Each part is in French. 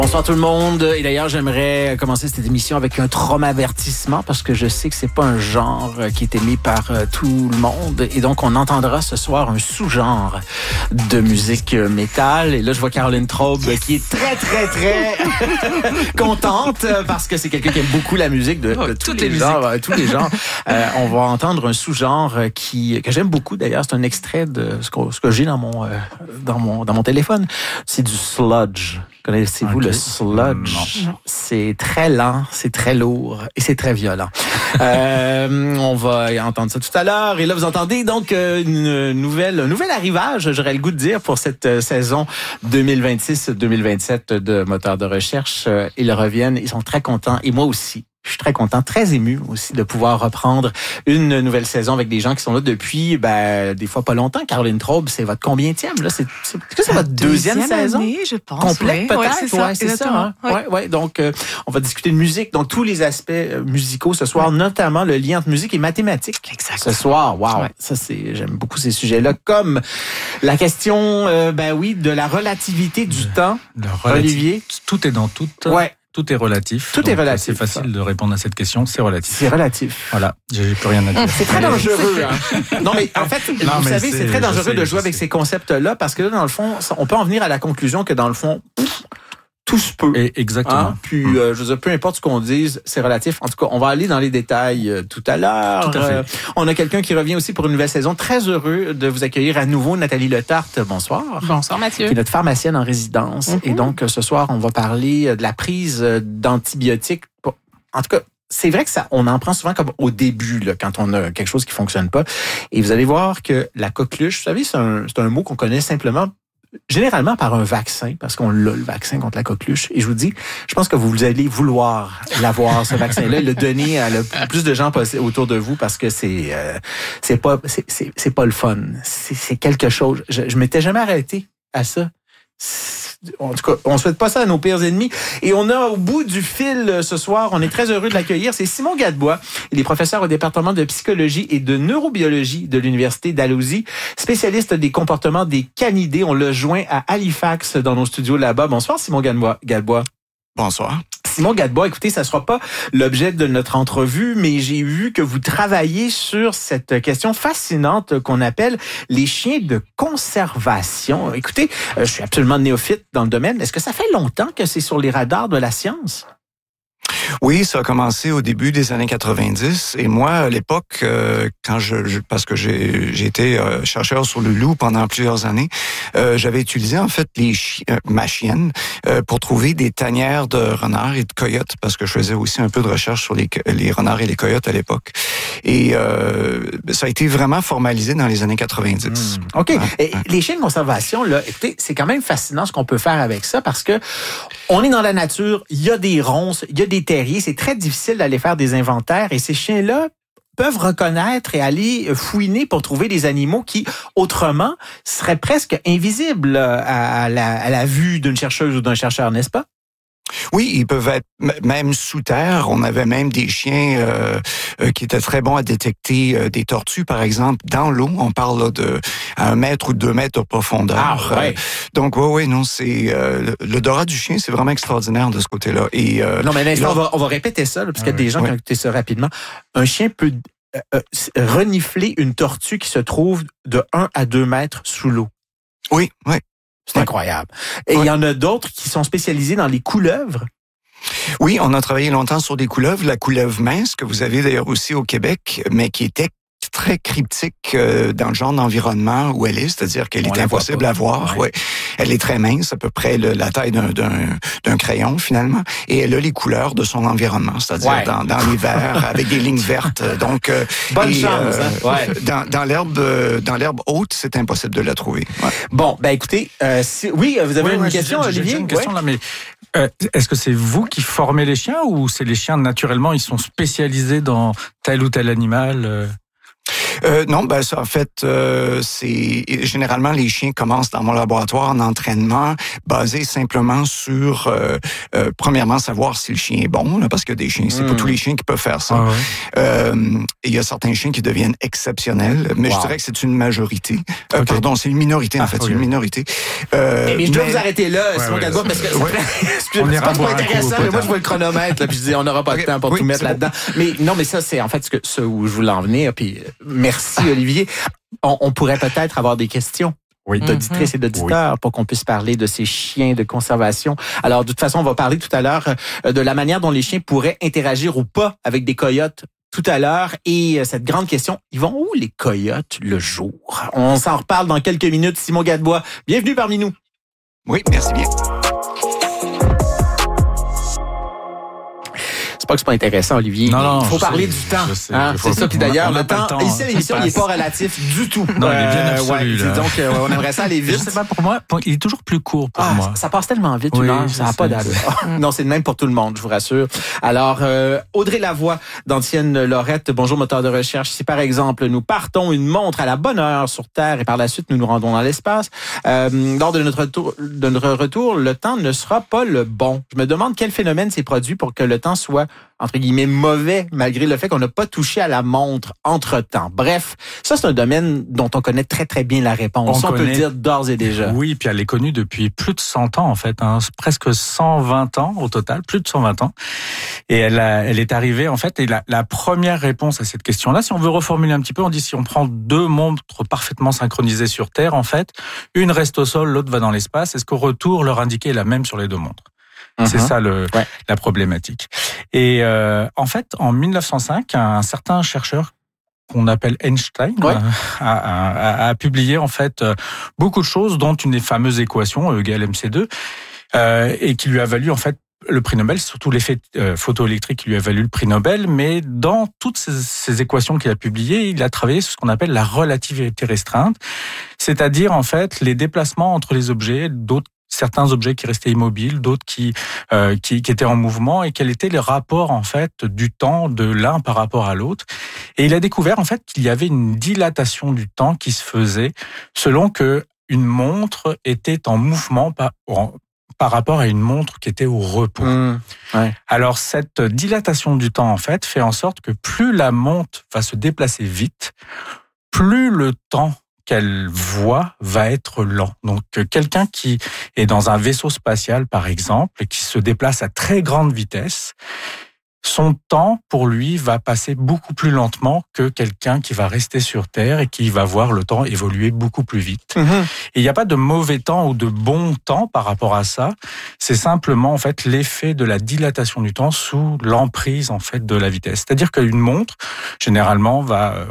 Bonsoir tout le monde. Et d'ailleurs, j'aimerais commencer cette émission avec un traumavertissement parce que je sais que c'est pas un genre qui est aimé par tout le monde. Et donc, on entendra ce soir un sous-genre de musique métal. Et là, je vois Caroline Traube qui est très contente parce que c'est quelqu'un qui aime beaucoup la musique de tous les genres. Tous les genres. On va entendre un sous-genre que j'aime beaucoup d'ailleurs. C'est un extrait de ce que j'ai dans mon téléphone. C'est du sludge. Connaissez-vous le sludge? Non. C'est très lent, c'est très lourd et c'est très violent. On va entendre ça tout à l'heure. Et là, vous entendez donc un nouvel arrivage, j'aurais le goût de dire, pour cette saison 2026-2027 de Moteurs de recherche. Ils reviennent, ils sont très contents et moi aussi. Je suis très content, très ému aussi de pouvoir reprendre une nouvelle saison avec des gens qui sont là depuis, des fois pas longtemps. Caroline Traube, c'est votre combienième, là? Est-ce que c'est votre deuxième saison? Année, je pense. Complète, peut-être? Ouais, c'est ça. Hein? Ouais. Donc, on va discuter de musique, donc tous les aspects musicaux ce soir, notamment le lien entre musique et mathématiques. Exactement. Ce soir, wow. Ouais. Ça, j'aime beaucoup ces sujets-là. Comme la question, de la relativité du temps. Olivier? Tout est dans tout. Ouais. Tout est relatif. Tout est relatif. C'est facile de répondre à cette question. C'est relatif. C'est relatif. Voilà. J'ai plus rien à dire. C'est très dangereux. Hein? Non, mais en fait, vous savez, c'est très dangereux de jouer avec ces concepts-là parce que là, dans le fond, on peut en venir à la conclusion que dans le fond, tout se peut. Exactement. Hein? Puis, je veux dire, peu importe ce qu'on dise, c'est relatif. En tout cas, on va aller dans les détails tout à l'heure. Tout à fait. On a quelqu'un qui revient aussi pour une nouvelle saison. Très heureux de vous accueillir à nouveau, Nathalie Letarte. Bonsoir. Bonsoir, Mathieu. Qui est notre pharmacienne en résidence. Mm-hmm. Et donc, ce soir, on va parler de la prise d'antibiotiques. En tout cas, c'est vrai que on en prend souvent comme au début, là, quand on a quelque chose qui fonctionne pas. Et vous allez voir que la coqueluche, vous savez, c'est un mot qu'on connaît simplement généralement par un vaccin, parce qu'on l'a, le vaccin contre la coqueluche. Et je vous dis, je pense que vous allez vouloir l'avoir, ce vaccin-là, et le donner à le plus de gens possible autour de vous, parce que c'est pas le fun. C'est quelque chose. Je m'étais jamais arrêté à ça. En tout cas, on souhaite pas ça à nos pires ennemis. Et on a au bout du fil ce soir, on est très heureux de l'accueillir, c'est Simon Gadebois. Il est professeur au département de psychologie et de neurobiologie de l'Université Dalhousie, spécialiste des comportements des canidés. On l'a joint à Halifax dans nos studios là-bas. Bonsoir Simon Gadebois. Bonsoir. Simon Gadebois, écoutez, ça sera pas l'objet de notre entrevue, mais j'ai vu que vous travaillez sur cette question fascinante qu'on appelle les chiens de conservation. Écoutez, je suis absolument néophyte dans le domaine. Est-ce que ça fait longtemps que c'est sur les radars de la science? Oui, ça a commencé au début des années 90. Et moi, à l'époque, quand parce que j'ai été chercheur sur le loup pendant plusieurs années, j'avais utilisé en fait ma chienne pour trouver des tanières de renards et de coyotes, parce que je faisais aussi un peu de recherche sur les renards et les coyotes à l'époque. Et ça a été vraiment formalisé dans les années 90. OK. Et les chiens de conservation, là, écoutez, c'est quand même fascinant ce qu'on peut faire avec ça, parce que on est dans la nature, il y a des ronces, il y a des terriers, c'est très difficile d'aller faire des inventaires et ces chiens-là peuvent reconnaître et aller fouiner pour trouver des animaux qui, autrement, seraient presque invisibles à la vue d'une chercheuse ou d'un chercheur, n'est-ce pas? Oui, ils peuvent être même sous terre. On avait même des chiens qui étaient très bons à détecter des tortues, par exemple, dans l'eau. On parle là à 1 mètre ou 2 mètres de profondeur. Ah, ouais. Donc, non, c'est l'odorat du chien, c'est vraiment extraordinaire de ce côté-là. Et non, mais l'instant, on va répéter ça, là, parce qu'il y a des gens qui ont écouté ça rapidement. Un chien peut renifler une tortue qui se trouve de 1 à 2 mètres sous l'eau. Oui. C'est incroyable. Et il y en a d'autres qui sont spécialisés dans les couleuvres. Oui, on a travaillé longtemps sur des couleuvres. La couleuvre mince, que vous avez d'ailleurs aussi au Québec, mais qui était très cryptique dans le genre d'environnement où elle est, c'est-à-dire qu'elle est impossible à voir. Ouais. Elle est très mince, à peu près la taille d'un crayon finalement, et elle a les couleurs de son environnement, c'est-à-dire dans l'hiver avec des lignes vertes. Donc bonne chance. Dans l'herbe haute, c'est impossible de la trouver. Ouais. Bon, écoutez, vous avez une question, Olivier? J'ai une question là, mais est-ce que c'est vous qui formez les chiens ou c'est les chiens naturellement, ils sont spécialisés dans tel ou tel animal? Non, ben ça, en fait, c'est généralement les chiens commencent dans mon laboratoire en entraînement basé simplement sur premièrement savoir si le chien est bon, là, parce que des chiens, c'est pas tous les chiens qui peuvent faire ça. Il y a certains chiens qui deviennent exceptionnels, mais je dirais que c'est une majorité. Pardon, c'est une minorité en fait, c'est une minorité. Mais je dois vous arrêter là, Simon Gadbois, parce que on c'est ira pas intéressant, mais moi je vois le chronomètre, là, puis je dis on n'aura pas de temps pour tout mettre là-dedans. Mais non, mais ça c'est en fait ce où je voulais en venir. Puis merci Olivier. On pourrait peut-être avoir des questions. D'auditrices et d'auditeurs pour qu'on puisse parler de ces chiens de conservation. Alors, de toute façon, on va parler tout à l'heure de la manière dont les chiens pourraient interagir ou pas avec des coyotes tout à l'heure. Et cette grande question, ils vont où les coyotes le jour? On s'en reparle dans quelques minutes. Simon Gadbois, bienvenue parmi nous. Oui, merci bien. C'est pas que c'est pas intéressant, Olivier. Il faut parler du temps. C'est ça. Puis d'ailleurs, le temps, ici à l'émission, il n'est pas relatif du tout. Non, il est bien absolu. Donc, on aimerait ça aller vite. Je sais pas, pour moi, il est toujours plus court pour moi. Ça passe tellement vite, une heure, ça n'a pas d'allure. Non, c'est le même pour tout le monde, je vous rassure. Alors, Audrey Lavoie, d'Ancienne Lorette, bonjour moteur de recherche. Si par exemple, nous partons une montre à la bonne heure sur Terre et par la suite, nous nous rendons dans l'espace, lors de notre retour, le temps ne sera pas le bon. Je me demande quel phénomène s'est produit pour que le temps soit entre guillemets mauvais, malgré le fait qu'on n'a pas touché à la montre entre-temps. Bref, ça c'est un domaine dont on connaît très très bien la réponse. On peut le dire d'ores et déjà. Oui, puis elle est connue depuis plus de 100 ans en fait, presque 120 ans au total, plus de 120 ans. Et elle est arrivée en fait, et la première réponse à cette question-là, si on veut reformuler un petit peu, on dit si on prend deux montres parfaitement synchronisées sur Terre, en fait, une reste au sol, l'autre va dans l'espace, est-ce qu'au retour, leur indiqué est la même sur les deux montres? C'est ça la problématique. Et en fait, en 1905, un certain chercheur qu'on appelle Einstein a publié en fait beaucoup de choses, dont une des fameuses équations E égale MC2, et qui lui a valu en fait le prix Nobel, surtout l'effet photoélectrique qui lui a valu le prix Nobel. Mais dans toutes ces équations qu'il a publiées, il a travaillé sur ce qu'on appelle la relativité restreinte, c'est-à-dire en fait les déplacements entre les objets, certains objets qui restaient immobiles, d'autres qui étaient en mouvement, et quel était le rapport en fait du temps de l'un par rapport à l'autre. Et il a découvert en fait qu'il y avait une dilatation du temps qui se faisait selon que une montre était en mouvement par rapport à une montre qui était au repos. Alors cette dilatation du temps en fait fait en sorte que plus la montre va se déplacer vite, plus le temps qu'elle voit va être lent. Donc quelqu'un qui est dans un vaisseau spatial par exemple et qui se déplace à très grande vitesse, son temps pour lui va passer beaucoup plus lentement que quelqu'un qui va rester sur Terre et qui va voir le temps évoluer beaucoup plus vite. Et il n'y a pas de mauvais temps ou de bon temps par rapport à ça. C'est simplement en fait l'effet de la dilatation du temps sous l'emprise en fait de la vitesse. C'est-à-dire qu'une montre généralement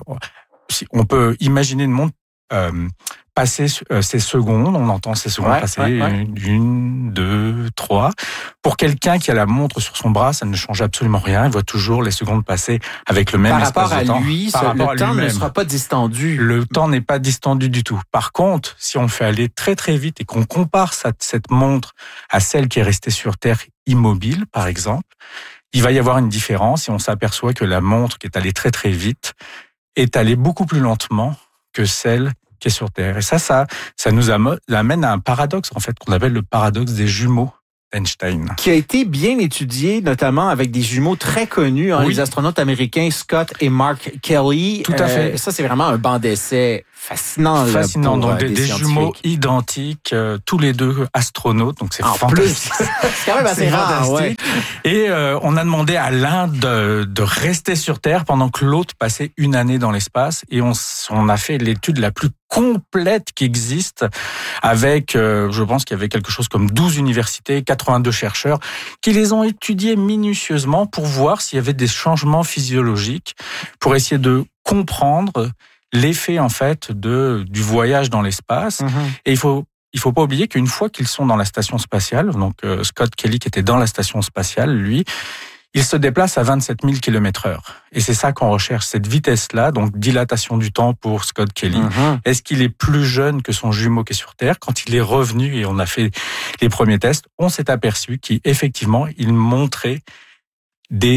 on peut imaginer une montre passer ces secondes, on entend ces secondes passer, 1, 2, 3. Pour quelqu'un qui a la montre sur son bras, ça ne change absolument rien. Il voit toujours les secondes passer avec le même espace de temps. Par rapport à lui, le temps ne sera pas distendu. Le temps n'est pas distendu du tout. Par contre, si on fait aller très très vite et qu'on compare cette montre à celle qui est restée sur Terre immobile, par exemple, il va y avoir une différence et on s'aperçoit que la montre qui est allée très très vite est allée beaucoup plus lentement que celle qui est sur Terre. Et ça nous amène à un paradoxe, en fait, qu'on appelle le paradoxe des jumeaux d'Einstein. Qui a été bien étudié, notamment avec des jumeaux très connus, les astronautes américains Scott et Mark Kelly. Tout à fait. Ça, c'est vraiment un banc d'essai fascinant. Fascinant. Donc, des jumeaux identiques, tous les deux astronautes. Donc, c'est fantastique. C'est quand même assez rare. Et on a demandé à l'un de rester sur Terre pendant que l'autre passait une année dans l'espace. Et on a fait l'étude la plus complète qui existe avec, je pense qu'il y avait quelque chose comme 12 universités, 82 chercheurs qui les ont étudiés minutieusement pour voir s'il y avait des changements physiologiques, pour essayer de comprendre l'effet en fait du voyage dans l'espace. Et il faut pas oublier qu'une fois qu'ils sont dans la station spatiale, donc Scott Kelly qui était dans la station spatiale, lui, il se déplace à 27 000 km/h. Et c'est ça qu'on recherche, cette vitesse-là, donc dilatation du temps pour Scott Kelly. Est-ce qu'il est plus jeune que son jumeau qui est sur Terre? Quand il est revenu et on a fait les premiers tests, on s'est aperçu qu'effectivement, il montrait des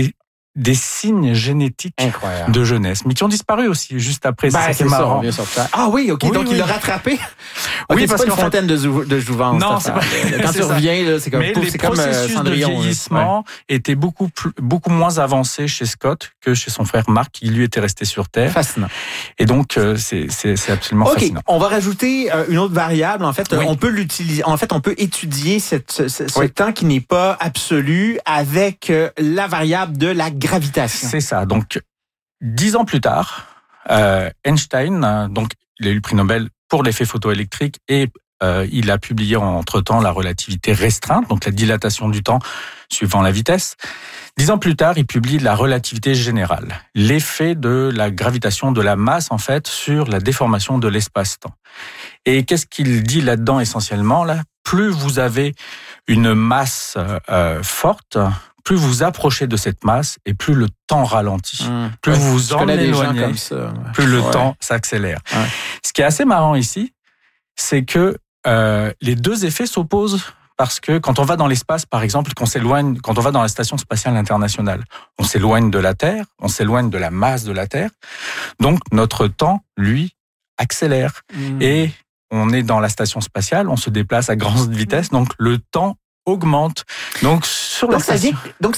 des signes génétiques Incroyable. de jeunesse, mais qui ont disparu aussi juste après. C'est marrant. Ça, ah oui, ok. Oui, donc il l'a rattrapé. Oui, parce qu'une fontaine de jouvence. Non, c'est pas. Quand tu reviens, là, c'est comme. Mais les processus de vieillissement étaient beaucoup moins avancés chez Scott que chez son frère Mark, qui lui était resté sur Terre. Fascinant. Et donc c'est absolument fascinant. On va rajouter une autre variable. En fait, on peut l'utiliser. En fait, on peut étudier ce temps qui n'est pas absolu avec la variable de la gravitation. C'est ça. Donc, 10 ans plus tard, Einstein, donc, il a eu le prix Nobel pour l'effet photoélectrique et il a publié entre-temps la relativité restreinte, donc la dilatation du temps suivant la vitesse. 10 ans plus tard, il publie la relativité générale, l'effet de la gravitation de la masse, en fait, sur la déformation de l'espace-temps. Et qu'est-ce qu'il dit là-dedans essentiellement, là? Plus vous avez une masse forte, plus vous approchez de cette masse et plus le temps ralentit. Plus vous vous en éloignez, plus le temps s'accélère. Ouais. Ce qui est assez marrant ici, c'est que les deux effets s'opposent parce que quand on va dans l'espace, par exemple, quand on va dans la Station spatiale internationale, on s'éloigne de la Terre, on s'éloigne de la masse de la Terre. Donc notre temps, lui, accélère. Et on est dans la station spatiale, on se déplace à grande vitesse, donc le temps augmente. Donc sur la station,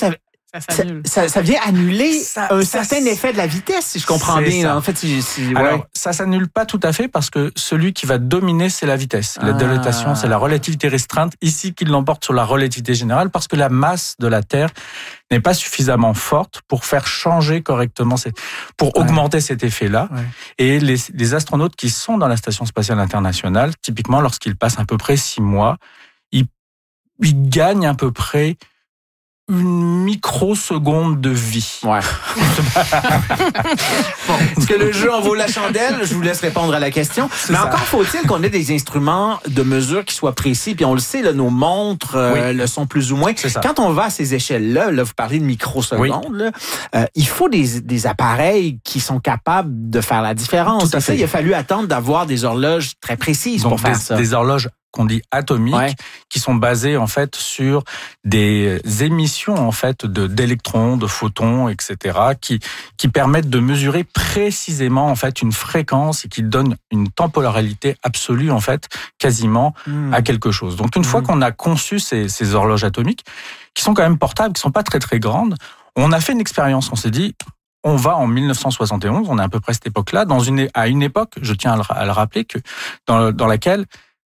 ça vient annuler un certain effet de la vitesse, si je comprends bien. Là. En fait, alors ça s'annule pas tout à fait parce que celui qui va dominer, c'est la vitesse. La dilatation, c'est la relativité restreinte ici qui l'emporte sur la relativité générale parce que la masse de la Terre n'est pas suffisamment forte pour faire changer correctement, pour augmenter cet effet-là. Ouais. Et les astronautes qui sont dans la Station spatiale internationale, typiquement lorsqu'ils passent à peu près 6 mois, ils gagnent à peu près une microseconde de vie. Ouais. Bon, est-ce que le jeu en vaut la chandelle? Je vous laisse répondre à la question. Mais encore faut-il qu'on ait des instruments de mesure qui soient précis. Puis on le sait, là, nos montres le sont plus ou moins. Quand on va à ces échelles-là, vous parlez de microsecondes, il faut des appareils qui sont capables de faire la différence. Tout à fait. Il a fallu attendre d'avoir des horloges très précises pour faire ça. Des horloges qu'on dit atomiques, qui sont basées en fait sur des émissions en fait d'électrons, de photons, etc., qui permettent de mesurer précisément en fait une fréquence et qui donnent une temporalité absolue en fait quasiment à quelque chose. Donc une fois qu'on a conçu ces horloges atomiques, qui sont quand même portables, qui sont pas très très grandes, on a fait une expérience. On s'est dit, on va en 1971, on est à peu près à cette époque-là, à une époque, je tiens à le rappeler, que dans laquelle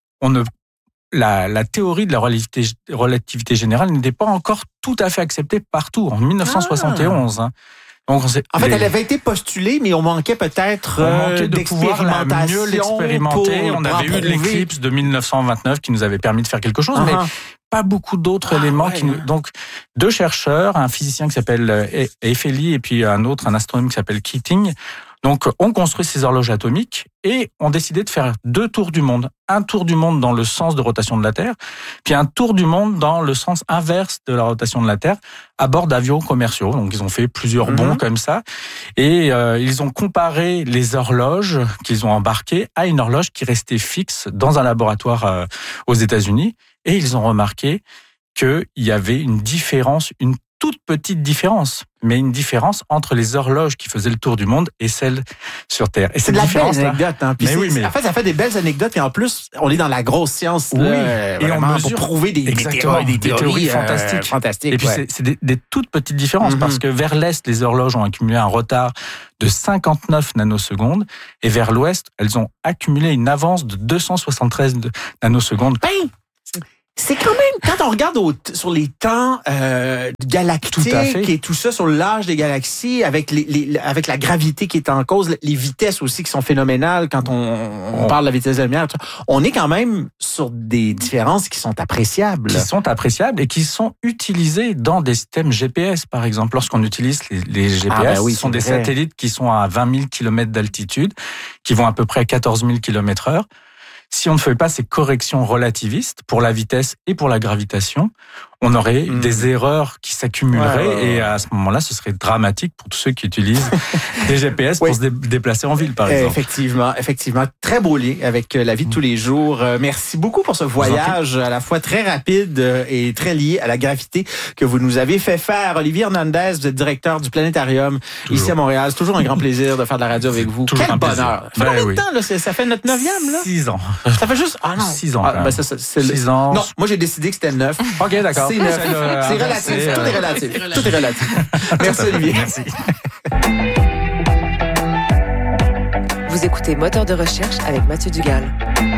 la théorie de la relativité générale n'était pas encore tout à fait acceptée partout, en 1971. Donc elle avait été postulée, mais on manquait peut-être d'expérimentation. Mieux l'expérimenter. On avait eu l'éclipse de 1929 qui nous avait permis de faire quelque chose, mais pas beaucoup d'autres éléments. Donc, 2 chercheurs, un physicien qui s'appelle Eiffeli et puis un astronome qui s'appelle Keating. Donc, on construit ces horloges atomiques et on décidait de faire 2 tours du monde. Un tour du monde dans le sens de rotation de la Terre, puis un tour du monde dans le sens inverse de la rotation de la Terre à bord d'avions commerciaux. Donc, ils ont fait plusieurs bonds comme ça. Et ils ont comparé les horloges qu'ils ont embarquées à une horloge qui restait fixe dans un laboratoire aux États-Unis. Et ils ont remarqué qu'il y avait une différence, une toute petite différence, mais une différence entre les horloges qui faisaient le tour du monde et celles sur Terre. Et c'est de la belle anecdote. Hein. Puis en fait, ça fait des belles anecdotes. Et en plus, on est dans la grosse science. Là, et on mesure pour prouver des théories fantastiques. Et puis, c'est des toutes petites différences parce que vers l'Est, les horloges ont accumulé un retard de 59 nanosecondes et vers l'Ouest, elles ont accumulé une avance de 273 nanosecondes. C'est quand même, quand on regarde sur les temps galactiques et tout ça, sur l'âge des galaxies, avec avec la gravité qui est en cause, les vitesses aussi qui sont phénoménales quand on parle de la vitesse de la lumière, on est quand même sur des différences qui sont appréciables. Qui sont appréciables et qui sont utilisées dans des systèmes GPS, par exemple. Lorsqu'on utilise les GPS, ce sont des satellites qui sont à 20 000 km d'altitude, qui vont à peu près à 14 000 km/h. si on ne fait pas ces corrections relativistes pour la vitesse et pour la gravitation, on aurait des erreurs qui s'accumuleraient et à ce moment-là, ce serait dramatique pour tous ceux qui utilisent des GPS pour se déplacer en ville, par exemple. Effectivement. Très beau lien avec la vie de tous les jours. Merci beaucoup pour ce voyage à la fois très rapide et très lié à la gravité que vous nous avez fait faire. Olivier Hernandez, vous êtes directeur du Planétarium ici à Montréal. C'est toujours un grand plaisir de faire de la radio avec vous. Quel bonheur. Ça fait combien de temps, là? Ça fait notre 9e, là? 6 ans. Ça fait juste... Ah non. 6 ans. 6 ans. Non, moi j'ai décidé que c'était 9. OK, d'accord. C'est 9. C'est relatif. Tout est relatif. Merci, Olivier. Merci. Vous écoutez Moteur de recherche avec Mathieu Dugal.